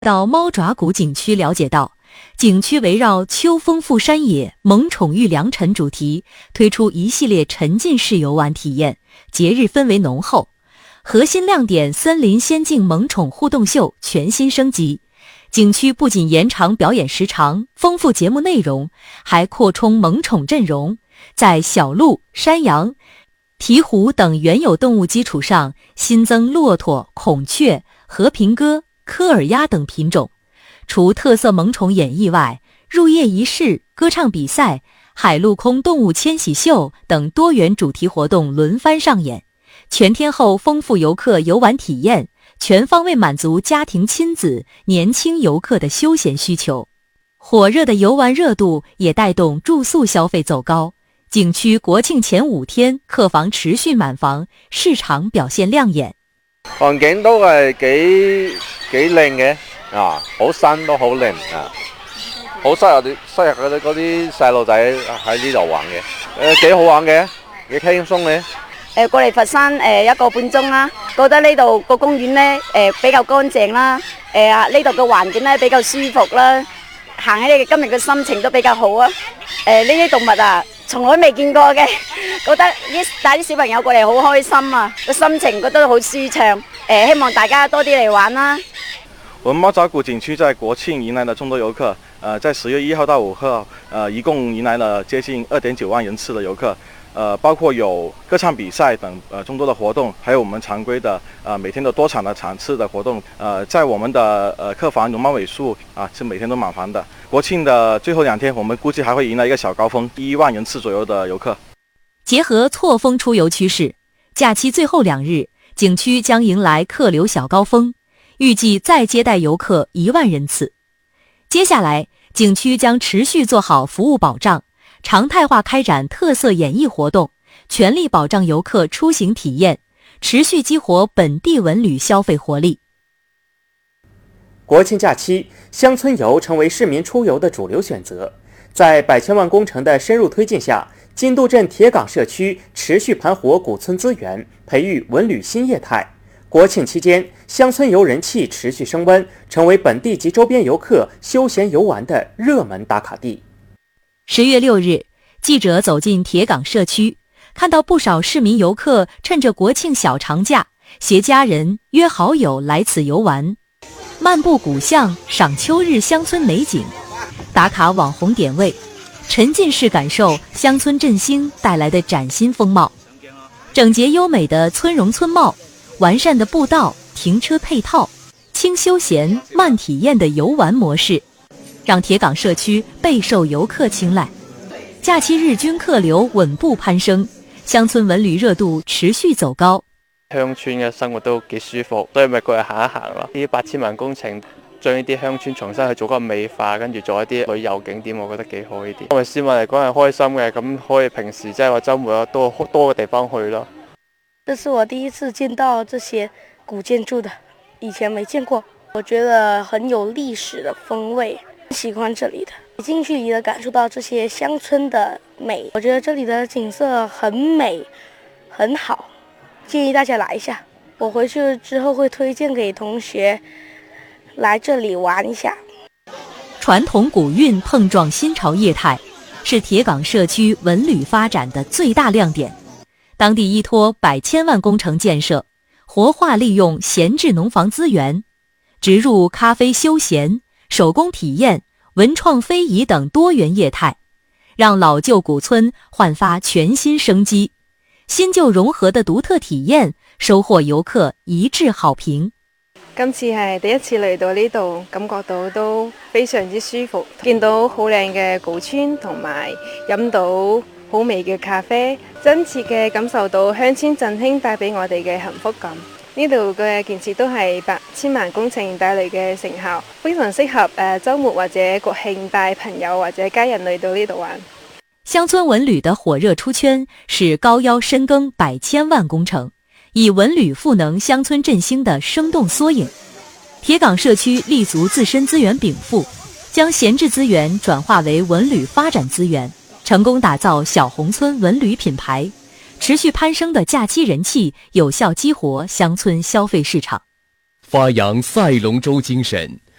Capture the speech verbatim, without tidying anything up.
到猫爪谷景区了解到，景区围绕秋丰富山野、萌宠遇良辰主题，推出一系列沉浸式游玩体验，节日氛围浓厚。核心亮点森林仙境萌宠互动秀全新升级，景区不仅延长表演时长，丰富节目内容，还扩充萌宠阵容，在小鹿、山羊、鹈鹕等原有动物基础上，新增骆驼、孔雀、和平鸽、科尔鸭等品种。除特色萌宠演绎外，入夜仪式、歌唱比赛、海陆空动物迁徙秀等多元主题活动轮番上演，全天候丰富游客游玩体验，全方位满足家庭亲子、年轻游客的休闲需求。火热的游玩热度也带动住宿消费走高，景區國慶前五天客房持續滿房，市場表現亮眼。 環境都係幾幾靚嘅啊，好新都好靚啊，好適合啲適合嗰啲嗰啲細路仔喺呢度玩嘅，誒幾好玩嘅，幾輕鬆嘅。 誒過嚟佛山誒一個半鐘啦，覺得呢度個公園咧誒比較乾淨啦，誒啊呢度嘅環境咧比較舒服啦，行喺你今日嘅心情都比較好啊。誒呢啲動物啊，從來未見過嘅，覺得啲帶啲小朋友過嚟好開心啊，個心情覺得好舒暢。誒希望大家多啲嚟玩啦。 我們貓爪谷景區在國慶迎來了眾多遊客，呃，在十月一號到五號，呃，一共迎來了接近二點九萬人次的遊客，呃，包括有歌唱比賽等呃眾多的活動，還有我們常規的呃每天都多場的場次的活動，呃，在我們的呃客房容貌尾數啊是每天都滿房的。國慶的最後兩天，我們估計還會迎來一個小高峰，一萬人次左右的遊客。 結合錯峰出遊趨勢，假期最後兩日，景區將迎來客流小高峰，預計再接待遊客一萬人次。接下來，景區將持續做好服務保障，常態化開展特色演藝活動，全力保障遊客出行體驗，持續激活本地文旅消費活力。 國慶假期，鄉村遊成為市民出遊的主流選擇。在百千萬工程的深入推進下，金都鎮鐵崗社區持續盤活古村資源，培育文旅新業態。國慶期間，鄉村遊人氣持續升溫，成為本地及周邊遊客休閒遊玩的熱門打卡地。 十月六日，記者走進鐵崗社區，看到不少市民遊客趁着國慶小長假，攜家人約好友來此遊玩，漫步古巷，賞秋日鄉村美景，打卡網紅點位，沉浸式感受鄉村振興帶來的嶄新風貌。整潔優美的村容村貌，完善的步道、停車配套，輕休閒慢體驗的遊玩模式，讓鐵崗社區備受遊客青睞。假期日均客流穩步攀升，鄉村文旅熱度持續走高。 鄉村嘅生活都幾舒服，所以咪過嚟行一行咯。呢啲八千萬工程將呢啲鄉村重新去做個美化，跟住做一啲旅遊景點，我覺得幾好呢啲。因為市民嚟講係開心嘅，咁可以平時即係話週末有多多嘅地方去咯。 這是我第一次見到這些古建築的，以前沒見過，我覺得很有歷史的風味，喜歡這裡的，近距離的感受到這些鄉村的美，我覺得這裡的景色很美，很好，建議大家來一下。我回去之後會推薦給同學來這裡玩一下。 傳統古韻碰撞新潮業態，是鐵崗社區文旅發展的最大亮點。當地依託百千萬工程建設，活化利用閒置農房資源，植入咖啡休閒、手工體驗、文創非遺等多元業態，讓老舊古村煥發全新生機。新舊融合的獨特體驗，收穫遊客一致好評。 今次係第一次嚟到呢度，感覺到都非常之舒服，見到好靚嘅古村，同埋飲到好味嘅咖啡，真切嘅感受到鄉村振興帶俾我哋嘅幸福感。呢度嘅建設都係百千萬工程帶嚟嘅成效，非常適合誒週末或者國慶帶朋友或者家人嚟到呢度玩。 鄉村文旅的火熱出圈是高腰深耕百千萬工程，以文旅賦能鄉村振興的生動縮影。鐵崗社區立足自身資源稟賦，將閒置資源轉化為文旅發展資源，成功打造小紅村文旅品牌。持續攀升的假期人氣，有效激活鄉村消費市場。 發揚賽龍舟精神，